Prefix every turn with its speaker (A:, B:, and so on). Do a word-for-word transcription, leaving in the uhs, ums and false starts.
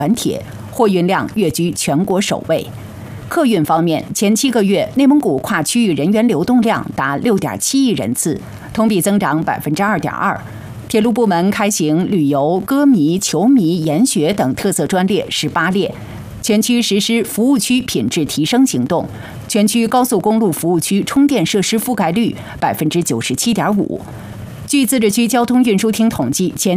A: 团铁，货运量跃居全国首位。客运方面，前七个月内蒙古跨区域人员流动量达六点七亿人次，同比增长百分之二点二。铁路部门开行旅游、歌迷、球迷、研学等特色专列十八列，全区实施服务区品质提升行动，全区高速公路服务区充电设施覆盖率百分之九十七点五。据自治区交通运输厅统计，前